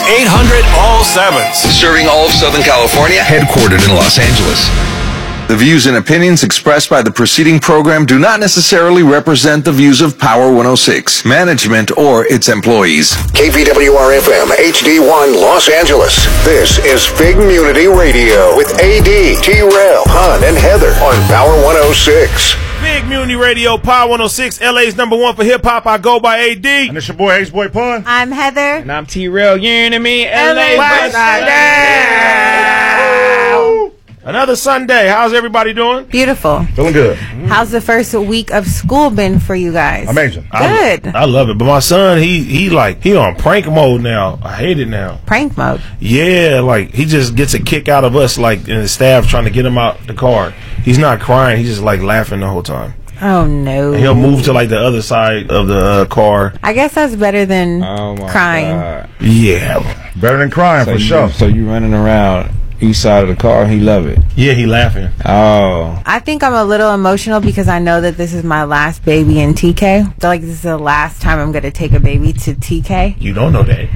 800 all sevens. Serving all of Southern California, headquartered in Los Angeles. The views and opinions expressed by the preceding program do not necessarily represent the views of Power 106, management, or its employees. KPWR-FM, HD1, Los Angeles. This is Big Munity Radio with AD, T-Rail, Hun, and Heather on Power 106. Big Munity Radio, Power 106, LA's #1 for hip-hop. I go by AD. And it's your boy, H-Boy Pun. I'm Heather. And I'm T-Rail. You know me? LA's Another Sunday. How's everybody doing? Beautiful. Feeling good. How's the first week of school been for you guys? Amazing. Good. I love it. But my son, he on prank mode now. I hate it now. Prank mode. Yeah, like he just gets a kick out of us, like in the staff trying to get him out the car. He's not crying. He's just like laughing the whole time. Oh, no. And he'll move to like the other side of the car. I guess that's better than crying. God. Yeah. Better than crying, for sure. So you running around each side of the car, he love it. Yeah, he laughing. Oh. I think I'm a little emotional because I know that this is my last baby in TK. I feel like this is the last time I'm going to take a baby to TK. You don't know that.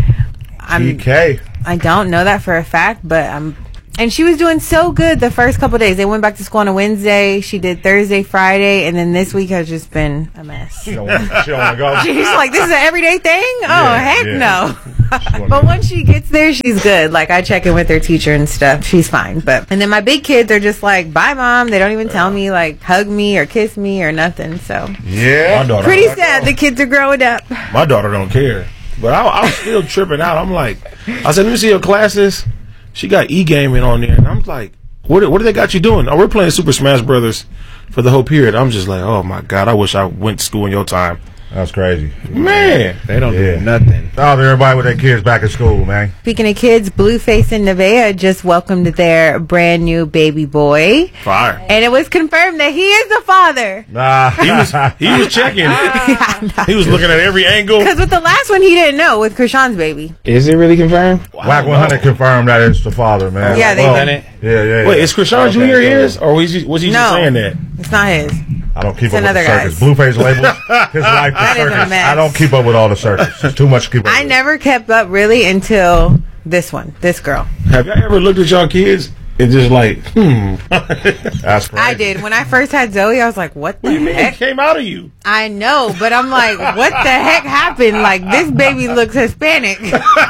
TK. I don't know that for a fact, but and she was doing so good the first couple of days. They went back to school on a Wednesday. She did Thursday, Friday, and then this week has just been a mess. She don't want to go. She's like, this is an everyday thing? Heck no. But But once she gets there, she's good. Like, I check in with her teacher and stuff. She's fine. And then my big kids are just like, bye, Mom. They don't even tell me, like, hug me or kiss me or nothing. So, Yeah. My daughter, pretty sad. The kids are growing up. My daughter don't care. But I was still tripping out. I'm like, I said, let me see your classes. She got e-gaming on there. And I'm like, what do they got you doing? Oh, we're playing Super Smash Brothers for the whole period. I'm just like, oh, my God. I wish I went to school in your time. That's crazy. Man. They don't do nothing. Oh, everybody with their kids back at school, man. Speaking of kids, Blueface and Nevaeh just welcomed their brand new baby boy. Fire. And it was confirmed that he is the father. Nah. He was checking. He was looking at every angle. Because with the last one, he didn't know with Krishan's baby. Is it really confirmed? Whack 100 confirmed that it's the father, man. Yeah, they done it. Yeah. Wait, is Krishan Jr. his? Or was he just No. saying that? It's not his. I don't keep It's up with the another circus. guy's. Blueface labels. His life That is is a circus. mess. I don't keep up with all the circus. It's too much to keep up I with. never kept up really until this girl. Have y'all ever looked at y'all kids and just like, That's crazy. I did. When I first had Zoe, I was like, what the what do you mean it heck? came out of you? I know, but I'm like, what the heck happened? Like, this baby looks Hispanic.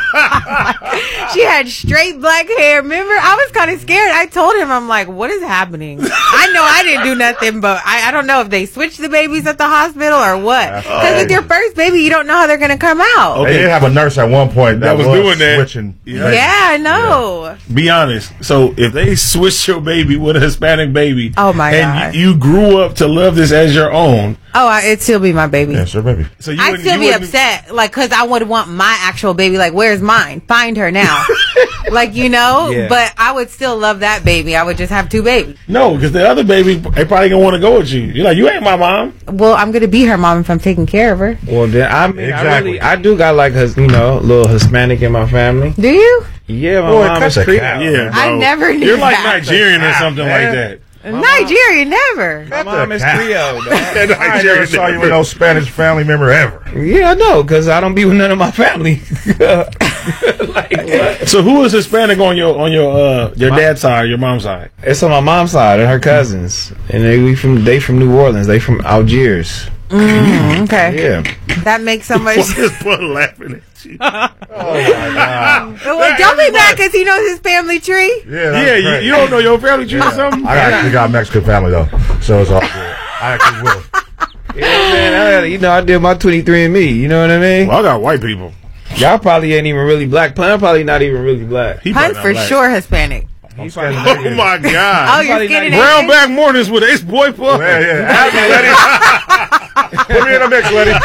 She had straight black hair. Remember? I was kind of scared. I told him, I'm like, what is happening? I know I didn't do nothing, but I don't know if they switched the babies at the hospital or what. Because with your first baby, you don't know how they're going to come out. They did have a nurse at one point that was was doing that. switching. Yeah, I know. Be honest. So if they switched your baby with a Hispanic baby, Oh, my and God. you grew up to love this as your own, It'd still be my baby. Yeah, sure, baby. so you I'd wouldn't- still you be wouldn't- upset, like, because I would want my actual baby. Like, where's mine? Find her now. Like, you know? Yeah. But I would still love that baby. I would just have two babies. No, because the other baby, they probably gonna want to go with you. You're like, you ain't my mom. Well, I'm going to be her mom if I'm taking care of her. Well, then I mean, Exactly. I do got like a little Hispanic in my family. Do you? Yeah, my Boy, mom cut is the Creole. cap. Yeah, I bro. never knew You're like that. Nigerian or something Man. like that. Nigerian, never. My mom is cap. Creole. dog. I never saw you with no Spanish family member ever. Yeah, I know, because I don't be with none of my family. Like, what? So who is Hispanic on your dad's side, your mom's side? It's on my mom's side and her cousins, and they from New Orleans. They from Algiers. Okay. Yeah. That makes so much sense. This boy laughing at you. Oh, my God. Well, don't be mad because he knows his family tree. Yeah, that's Yeah, crazy. you don't know your family tree or something? I actually got a Mexican family, though, so it's all good. I actually will. Yeah, man. I did my 23andMe. You know what I mean? Well, I got white people. Y'all probably ain't even really black. Pun probably not even really black. He Hunt probably for not black. sure Hispanic. I'm Oh Scandinavian. my Oh, God. you're Probably not Scandinavian? Brownback Mornings with Ace Boy Plug. Yeah. Add me, Letty. Put me in the mix, Letty.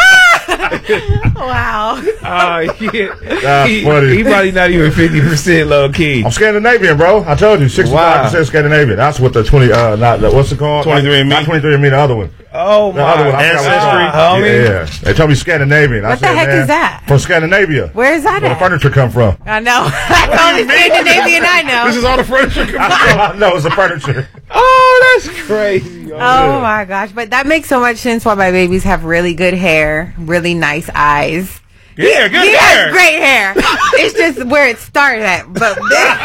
Wow. Yeah. That's funny. He probably not even 50% low key. I'm Scandinavian, bro. I told you, 65% Wow. Scandinavian. That's what the 20, what's it called? 23andMe. Not 23andMe, the other one. Oh The other one. my I forgot what it's Ancestry. called. homie. Yeah. They told me Scandinavian. What the heck is that? From Scandinavia. Where is that Where the at? furniture come from. I know. That's the only Scandinavian I know. This is all the furniture. No, it's the furniture. Oh, that's crazy. Oh my gosh. But that makes so much sense why my babies have really good hair, really nice eyes. Yeah, good he hair. has great hair. It's just where it started at. But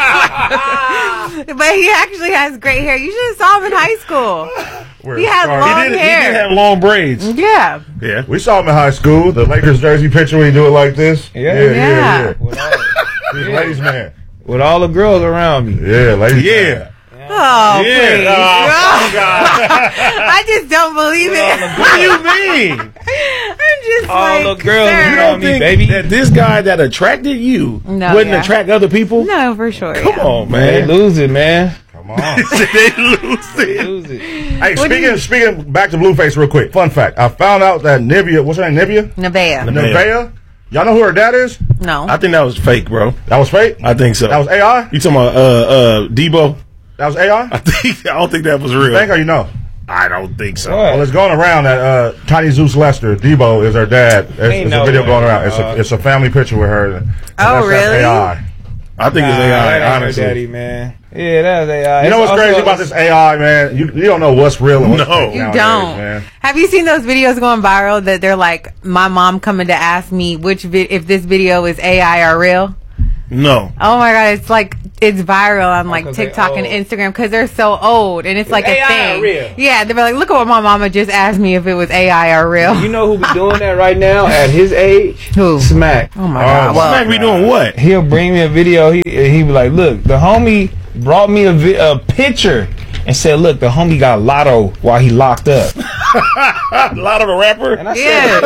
he actually has great hair. You should have saw him in high school. He had long He hair. did have long braids. Yeah. Yeah. We saw him in high school. The Lakers jersey picture when you do it like this. Yeah. He's ladies man. With all the girls around me. Yeah, ladies man. Yeah. Oh, please. Oh, God. I just don't believe it. What do you mean? I'm just All like, the girls sir. You around don't me, think baby. that this guy that attracted you No, wouldn't yeah. attract other people? No, for sure. Come on, They man. lose it, man. Come on. They lose They it. lose it. Hey, What do you- speaking back to Blueface real quick. Fun fact. I found out that Nivea, what's her name? Nivea? Nevaeh. Nevaeh? Y'all know who her dad is? No. I think that was fake, bro. That was fake? I think so. That was AI? You talking about Debo? That was AI? I don't think that was real. Think or you know? I don't think so. What? Well, it's going around that Tiny Zeus Lester, Debo, is her dad. It's no a video way. going around. It's a family picture with her. And that's really? AI. I think it's That AI, ain't her honestly. daddy, man. Yeah, that's AI. You know what's It's crazy also- about this AI, man? You don't know what's real and what's No. fake You nowadays, don't. man. Have you seen those videos going viral that they're like, my mom coming to ask me if this video is AI or real? No. Oh my God, it's like, it's viral on like 'cause they TikTok and old. Instagram because they're so old and it's like a AI or thing. real? Yeah, they're like, look at what my mama just asked me if it was AI or real. You know who be doing that right now at his age? Who? Smack. Oh my God. Well, Smack be doing what? He'll bring me a video. He be like, look, the homie brought me a picture and said, look, the homie got lotto while he locked up. A lot of the rapper. And I yeah.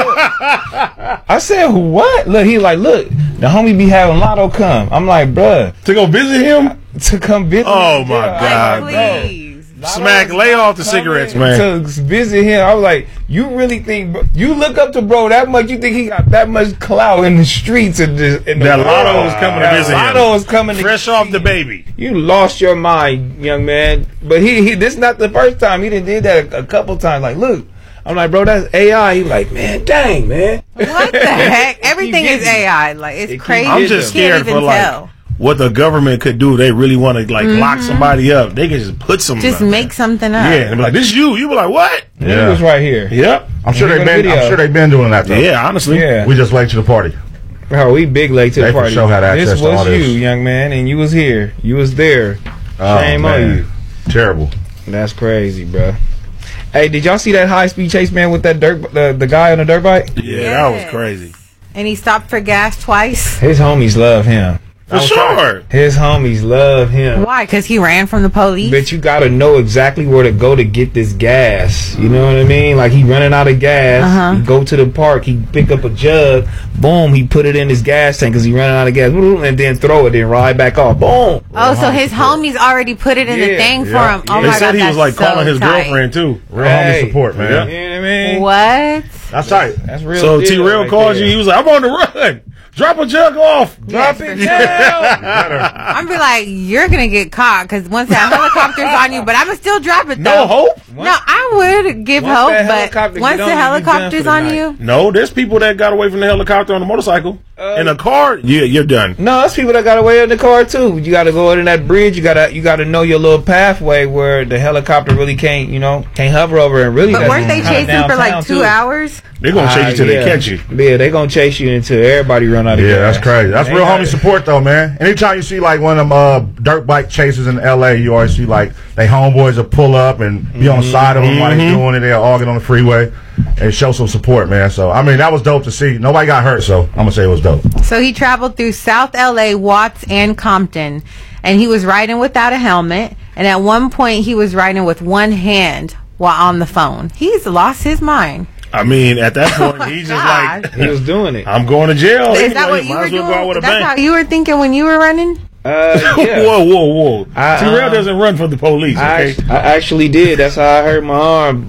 I said, what? Look, he like, look, the homie be having lotto come. I'm like, bruh, To go visit him? to come visit. Oh, me. my Yeah, God, I'm Like, like, bro, please. Smack, lay off the cigarettes, man. To visit him, I was like, you really think you look up to bro that much? You think he got that much clout in the streets and the That Lotto is coming to That visit him. Lotto is coming to Fresh off the baby. You lost your mind, young man. But he this not the first time. He done did that a couple times. Like, look, I'm like, bro, that's AI. He like, man, dang, man. What the heck? Everything is busy. AI. Like, it's It keep crazy. I'm busy. just You can't scared for even like tell. what the government could do. They really want to like lock somebody up. They can just put some. Just make something up. Yeah, and be like, this you. You be like, what? He was right here. Yep. I'm sure Look they've at the been. I'm video. sure they've been doing that though. Yeah, honestly. Yeah. We just late to the party. Oh, we big late to They the for party. sure had access This to all was you, this. young man, and you was here. You was there. Shame on you. Terrible. That's crazy, bro. Hey, did y'all see that high speed chase, man, with that the guy on the dirt bike? Yeah, that was crazy. And he stopped for gas twice. His homies love him. For sure. His homies love him. Why? Because he ran from the police? But you gotta know exactly where to go to get this gas. You know what I mean? Like he running out of gas. He go to the park. He pick up a jug. Boom. He put it in his gas tank because he running out of gas. And then throw it. Then ride back off. Boom. Oh, so his homies already put it in the Yeah, thing for yeah. him. Oh They my said God, he was that's like calling so his tight. girlfriend too. Real homie support, man. You know what I mean? What? That's tight. That's real. So deal T-Rail right called there. you. He was like, I'm on the run. Drop a jug off. Drop Yes, it for down. I'm be like, you're gonna get caught because once that helicopter's on you, but I'ma still drop it though. No hope? No, I would give Once hope, that but helicopter once get the on you, you done helicopter's for the on night. you, No, there's people that got away from the helicopter on a motorcycle. In a car, yeah, you're done. No, there's people that got away in the car too. You got to go in that bridge. You gotta know your little pathway where the helicopter really can't hover over and really. but that's weren't they kinda chasing for like downtown, 2 too. hours? They're gonna chase you till they catch you. Yeah, they gonna chase you until everybody run out of Yeah, gas. that's crazy. That's They real got homie it. support, though, man. Anytime you see like one of them dirt bike chases in L.A., you always see like they homeboys will pull up and be on the side of them while they doing it. They'll all get on the freeway and show some support, man. So I mean, that was dope to see. Nobody got hurt, so I'm gonna say it was dope. So he traveled through South LA, Watts, and Compton, and he was riding without a helmet. And at one point, he was riding with one hand while on the phone. He's lost his mind. I mean, at that point, he's just God. like, He was doing it. I'm going to jail. Is that what you Might were as well doing? go out with a That's how bang. you were thinking when you were running? Yeah. Whoa. I- T-Rail doesn't run for the police, okay? I actually did. That's how I hurt my arm.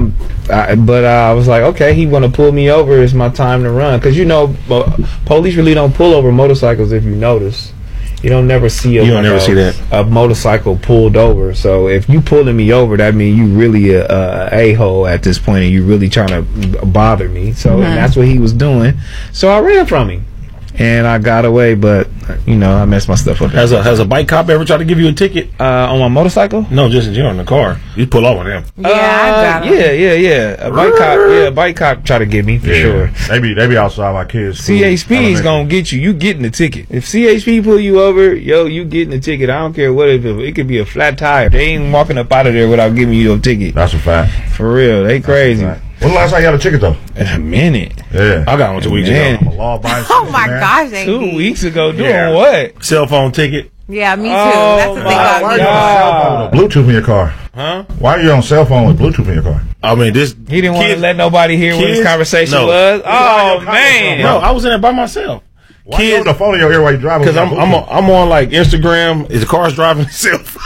But I was like, okay, he want to pull me over. It's my time to run. Because, police really don't pull over motorcycles if you notice. You don't never see You don't never see that. a motorcycle pulled over. So if you pulling me over, that means you really a a-hole at this point and you really trying to bother me. So and that's what he was doing. So I ran from him. And I got away, but You know, I messed my stuff up. Has a bike cop ever tried to give you a ticket? On my motorcycle? No, just in general in the car. You pull off with him. Yeah, I got 'em. Yeah. A bike cop try to get me for sure. They be outside my kids. CHP is gonna get you. You getting the ticket. If CHP pull you over, you getting the ticket. I don't care what it could be a flat tire. They ain't walking up out of there without giving you your ticket. That's a fact. For real, they crazy. When the last time you had a ticket though? In a minute. Yeah, I got one 2 weeks Man. ago. I'm a law-abiding Oh citizen, my man. gosh, AD. 2 weeks ago, doing Yeah. what? Cell phone ticket. Yeah, me too. Oh, That's the thing my about Why are me. you on cell phone with Bluetooth in your car? Huh? Why are you on cell phone with Bluetooth in your car? I mean, this. He didn't want to kids- let nobody hear what his kids- conversation no. was. out Oh of your man. No, I was in there by myself. Why you hold the phone in your ear while you driving? Because with I'm Bluetooth? on like Instagram. Is the car's driving itself?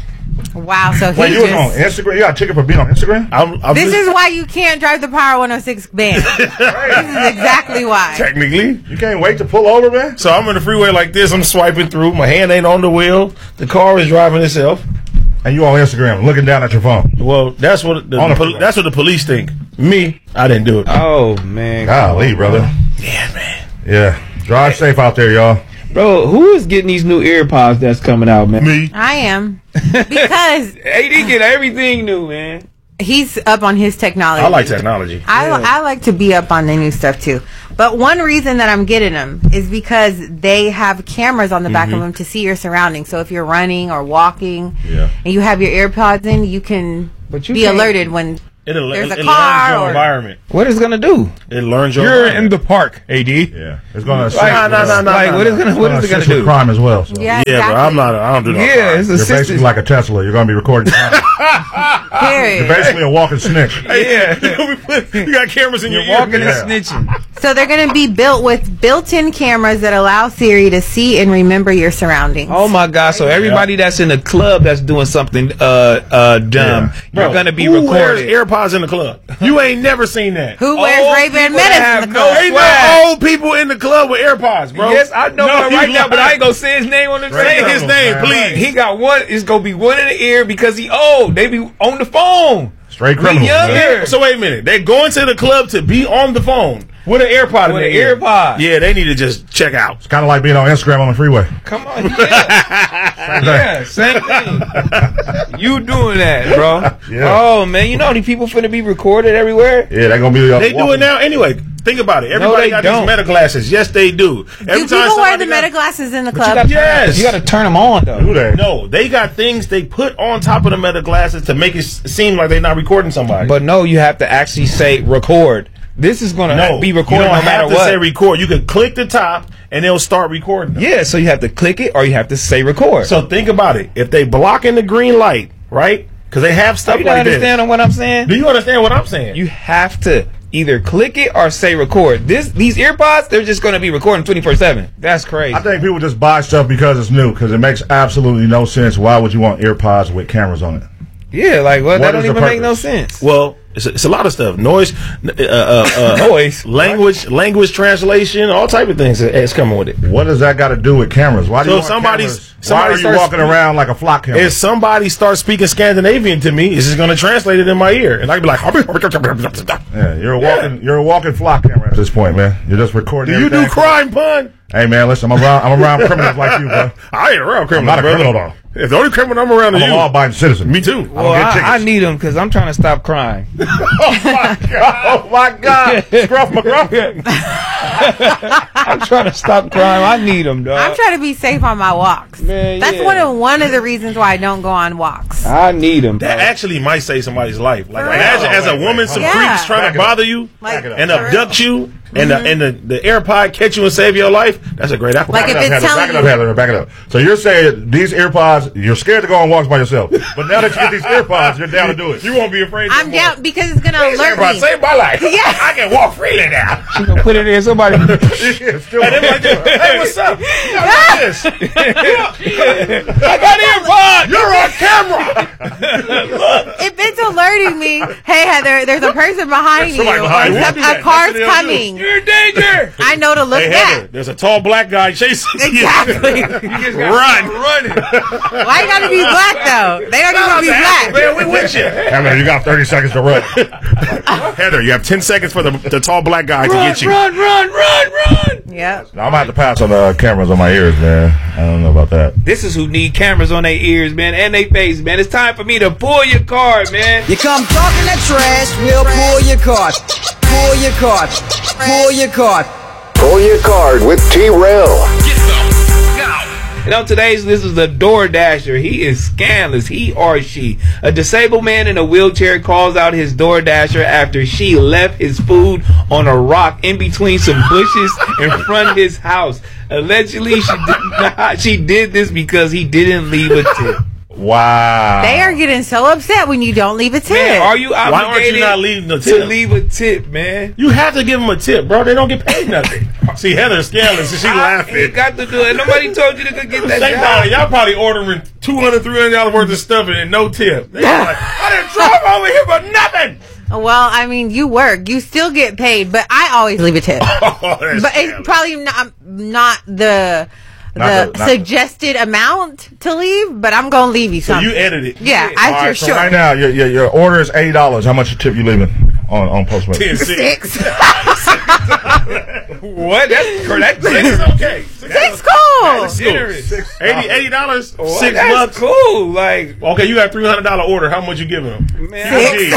Wow, so he Wait, you was on just... Instagram? You got a ticket for being on Instagram? I'm This just- is why you can't drive the Power 106 band. This is exactly why. technically. You can't wait to pull over, man? So I'm in the freeway like this. I'm swiping through. My hand ain't on the wheel. The car is driving itself. And you on Instagram looking down at your phone. Well, that's what On the freeway. that's what the police think. Me, I didn't do it. Oh man. Golly, brother. Yeah, man. Yeah. Drive safe out there, y'all. Bro, who is getting these new AirPods that's coming out, man? Me. I am. Because AD get everything new, man. he's up on his technology. I like technology. I like to be up on the new stuff too. But one reason that I'm getting them is because they have cameras on the back of them to see your surroundings. So if you're running or walking and you have your AirPods in, you can But you be can't- alerted when It'll there's a it car learns your or- environment. What is it gonna do? It learns your You're in environment. the park, AD. Yeah. It's going to assist. No. Like, what is it gonna with do? crime as well. So. yeah, Yeah, exactly. but I'm not. I don't do no Yeah, crime. it's You're basically assistant. like a Tesla. You're going to be recording crime. Period. You're basically a walking snitch. Yeah. You got cameras in You're your ear. walking Yeah. and snitching. So they're going to be built with built-in cameras that allow Siri to see and remember your surroundings. Oh my God! So everybody that's in the club that's doing something dumb, you're Bro, gonna be who wears recorded. AirPods in the club? You ain't never seen that. Who wears Old Ray-Ban people Metas have in the no club? Ain't swag. no old people in the club with AirPods, bro. Yes, I know No, that you right now, but lying. I ain't gonna say his name on the Say radio. his name, Man. please. He got one. It's gonna be one in the ear because he old. They be on the phone. Straight We criminals. younger. man. So wait a minute. They're going to the club to be on the phone with an AirPod in With their an ear. AirPod. Yeah, they need to just check out. It's kind of like being on Instagram on the freeway. Come on, yeah, same thing. You doing that, bro? Yeah. Oh man, you know these people finna be recorded everywhere. Yeah, they're going to be They do it now anyway. Think about it. Everybody they got don't. these meta glasses. Yes, they do. Do people wear somebody the got- meta glasses in the But you club? gotta, Yes. you gotta turn them on though. Do they? No, they got things they put on top of the meta glasses to make it seem like they're not recording somebody. But no, you have to actually say record. This is gonna no, be recorded you don't no matter have to what. say record. You can click the top and they'll start recording them. Yeah, so you have to click it or you have to say record. So think about it. If they blocking the green light, right? Because they have stuff you like this. understand what I'm saying? Do you understand what I'm saying? You have to either click it or say record. These earpods, they're just gonna be recording 24/7. That's crazy. I think people just buy stuff because it's new, because it makes absolutely no sense. Why would you want AirPods with cameras on it? Yeah, like what? That What is don't the even make no purpose? sense. Well, it's a lot of stuff. Noise, Noise. language translation, all type of things is coming with it. What does that got to do with cameras? Why do So you want cameras? Why somebody are you starts- walking around like a flock camera? If somebody starts speaking Scandinavian to me, it's just going to translate it in my ear, and I can be like, Yeah, you're a walking flock camera at this point, man. You're just recording. "Do you do everything. crime, pun?" Hey, man, listen, I'm around criminals like you, bro. I ain't around criminals. I'm not a brother. criminal, though. If the only criminal I'm around I'm is a you, law-abiding citizen. me too. Well, get I tickets. need them because I'm trying to stop crime. Oh my God, Scruff McGruff. I'm trying to stop crime. I need them, dog. I'm trying to be safe on my walks. Man, That's yeah. one of the reasons why I don't go on walks. I need them. That actually might save somebody's life. Like For imagine real. as a woman, some Yeah. creeps trying Back to it up. bother you Like, and for abduct real. you, and the AirPod catch you and save your life. That's a great apple. Like if it's Back telling it up, you- Heather. Back it up. So you're saying these AirPods, you're scared to go on walks by yourself, but now that you get these AirPods, you're down to do it. You won't be afraid. I'm down because it's gonna alert AirPods me. saved my life. Yeah. I can walk freely now. You gonna put it in somebody? Yeah, still- And they're like, hey, what's up? Look at this. I got earpods. You're on camera. If it's alerting me, hey Heather, there's a person behind you, Somebody behind you. a car's coming. You're in danger. I know to look Hey, back. Heather, there's a tall black guy chasing you. Exactly. Run. Running. Why you gotta be black though? They don't even be black. Man, we with you. I mean, you got 30 seconds to run. Heather, you have 10 seconds for the tall black guy to Run, get you. run. Yep. Now, I'm going to have to pass on the cameras on my ears, man. I don't know about that. This is who need cameras on their ears, man, and their face, man. It's time for me to pull your card, man. You come talking that trash, we'll pull your card. Pull your card. Pull your card. Pull your card with T-Rail. And on today's list is the DoorDasher. He is scandalous. He or she. A disabled man in a wheelchair calls out his DoorDasher after she left his food on a rock in between some bushes in front of his house. Allegedly, she did this because he didn't leave a tip. Wow. They are getting so upset when you don't leave a tip. Man, are you Why aren't obligated you not leaving the to tip? leave a tip, man? You have to give them a tip, bro. They don't get paid nothing. See, Heather's scandalous, and she I laughing. ain't got to do it. Nobody told you to go get that job. Y'all probably ordering $200, $300 worth of stuff and no tip. They like, I didn't drive over here for nothing. Well, I mean, you work, you still get paid, but I always leave a tip. Oh, that's But it's probably not the suggested amount to leave, but I'm gonna leave you So something. you edit it. Yeah, All I right, for so sure. right now, your order is $80. How much tip you leaving on Postmates? 10 Six. What? That's It's okay. Six cool. That's generous. $80, What? $6. That's cool. Like, Okay, you got $300 order. How much you giving them? man, Six.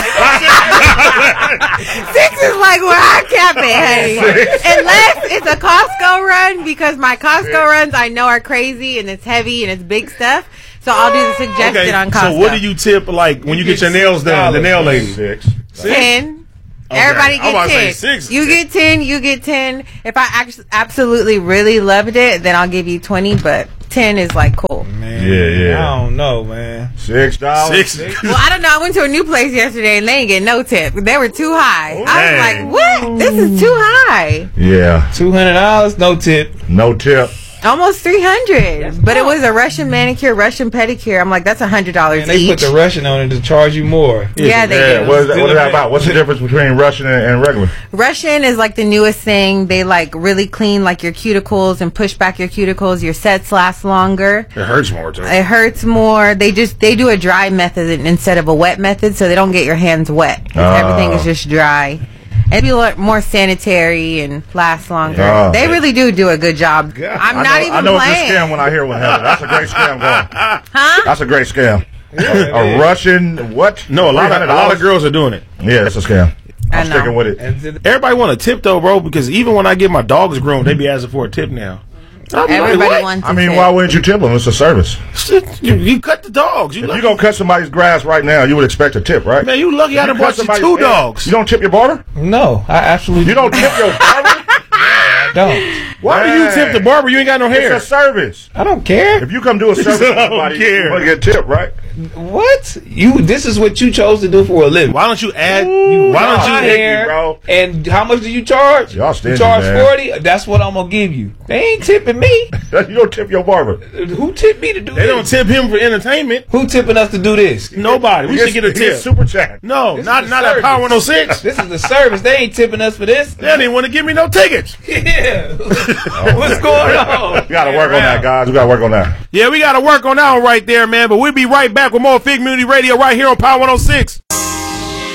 Six is like where I cap it, honey. Unless it's a Costco run, because my Costco runs I know are crazy and it's heavy and it's big stuff. So I'll do the suggested on Costco. so what do you tip like when you get your nails done? The nail lady. 6. 10. Okay. Everybody I'm about gets to say 10. six. You get 10. You get 10. If I absolutely really loved it, then I'll give you 20. But 10 is like cool. man, Yeah. I don't know, man. $6. Six. Well, I don't know. I went to a new place yesterday and they ain't get no tip. They were too high. I dang. was like, what? This is too high. Yeah. $200, no tip. No tip. Almost 300. But it was a Russian manicure, Russian pedicure. I'm like, that's $100 And they each. put the Russian on it to charge you more. Yeah, they Yeah. do. What is that about? What's the difference between Russian and regular? Russian is like the newest thing. They like really clean like your cuticles and push back your cuticles. Your sets last longer. It hurts more too. It hurts more. They do a dry method instead of a wet method, so they don't get your hands wet. Everything is just dry. It'd be a lot more sanitary and last longer. Oh. They really do a good job. I'm not even I know it's a playing. scam when I hear one, Heather. That's a great scam going. Huh? That's a great scam. A Russian what? No, a lot of girls are doing it. Yeah, it's a scam. I I'm know. sticking with it. Everybody want a tip though, bro, because even when I get my dogs groomed, they be asking for a tip now. I'm like, Everybody what? wants. I mean, to why tip. wouldn't you tip them? It's a service. You cut the dogs. You If lucky. you're going to cut somebody's grass right now, you would expect a tip, right? Man, you lucky I done bought you 2 dogs. You don't tip your barber? No, I absolutely You don't tip your barber? don't. Why do you tip the barber? You ain't got no hair. It's a service. I don't care. If you come do a service for I don't somebody, care. you want to get a tip, right? What? This is what you chose to do for a living. Why don't you add? Ooh, Why don't y'all you? hate me, Hair, bro. and how much do you charge? Y'all You stingy, charge man. 40. That's what I'm gonna give you. They ain't tipping me. You don't tip your barber. Who tipped me to do They this? don't tip him for entertainment. Who tipping us to do this? Nobody. We should get a He gets tip. super chat. No, This not is not a at Power service. 106. This is the service. They ain't tipping us for this. They didn't want to give me no tickets. Yeah. What's going on? We got to work on that, guys. We got to work on that. Yeah, we got to work on that one right there, man. But we'll be right back with more Fig Community Radio right here on Power 106.